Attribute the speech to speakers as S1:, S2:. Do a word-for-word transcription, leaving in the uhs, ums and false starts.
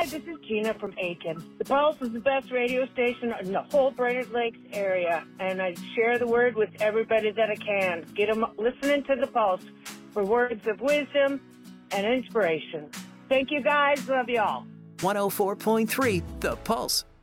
S1: Hi, this is Gina from Aiken. The Pulse is the best radio station in the whole Brainerd Lakes area, and I share the word with everybody that I can. Get them listening to the Pulse for words of wisdom and inspiration. Thank you, guys. Love you all.
S2: one oh four point three The Pulse.